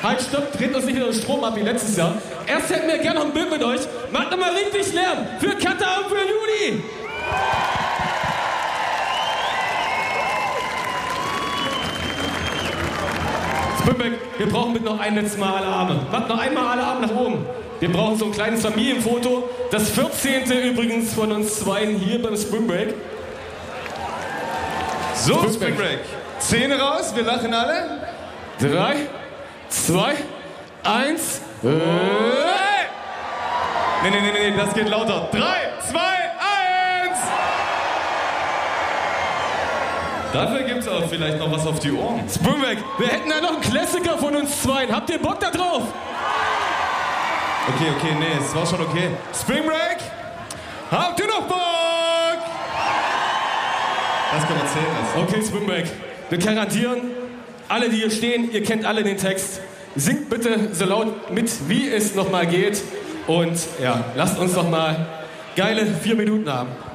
Halt, stopp, dreht uns nicht wieder den Strom ab wie letztes Jahr. Erst hätten wir gerne noch ein Bild mit euch. Macht nochmal richtig Lärm für Katha und für Juli. Spimbeck, wir brauchen bitte noch ein letztes Mal alle Arme. Macht noch einmal alle Arme nach oben. Wir brauchen so ein kleines Familienfoto. Das 14. übrigens von uns zweien hier beim Spring Break. So, Spring Break. Zähne raus, wir lachen alle. 3, 2, 1. Nee, das geht lauter. 3, 2, 1. Dafür gibt's auch vielleicht noch was auf die Ohren. Springback, wir hätten da noch einen Klassiker von uns zweien. Habt ihr Bock da drauf? Okay, nee, es war schon okay. Spring Break, habt ihr noch Bock? Das kann man zählen. Okay, Springback, wir garantieren, alle, die hier stehen, ihr kennt alle den Text. Singt bitte so laut mit, wie es nochmal geht. Und ja, lasst uns noch mal geile 4 Minuten haben.